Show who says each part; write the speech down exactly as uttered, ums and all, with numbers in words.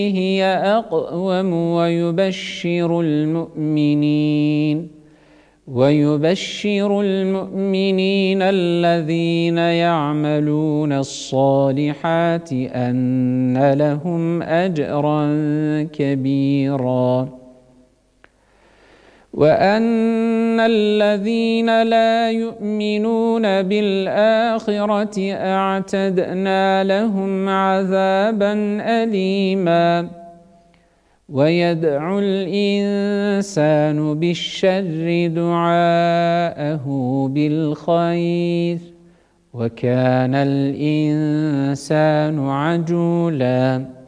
Speaker 1: هي أقوم ويبشر المؤمنين ويبشر المؤمنين الذين يعملون الصالحات أن لهم أجرا كبيرا وأن الذين لا يؤمنون بالآخرة أعتدنا لهم عذابا أليما ويدعو الإنسان بالشر دعاءه بالخير وكان الإنسان عجولا